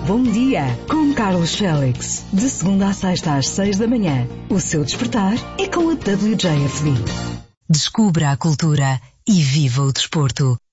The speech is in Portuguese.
Bom dia, com Carlos Félix. De segunda a sexta às 6 da manhã. O seu despertar é com a WJFD. Descubra a cultura e viva o desporto.